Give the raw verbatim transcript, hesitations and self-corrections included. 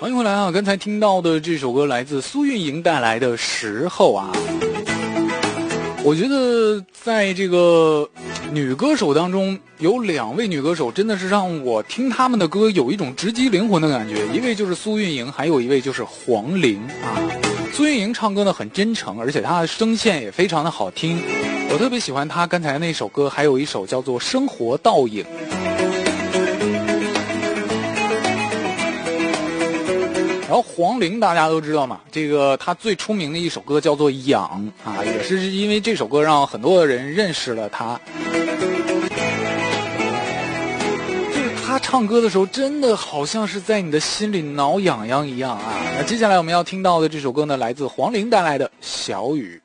欢迎回来啊！刚才听到的这首歌来自苏运莹带来的《时候》啊。我觉得在这个女歌手当中，有两位女歌手真的是让我听她们的歌有一种直击灵魂的感觉，一位就是苏运莹，还有一位就是黄龄啊。苏运莹唱歌呢很真诚，而且她的声线也非常的好听，我特别喜欢她刚才那首歌，还有一首叫做《生活倒影》。然后黄龄大家都知道嘛，这个她最出名的一首歌叫做《痒》啊，也是因为这首歌让很多的人认识了她。就是她唱歌的时候，真的好像是在你的心里挠痒痒一样啊。那接下来我们要听到的这首歌呢，来自黄龄带来的《小雨》。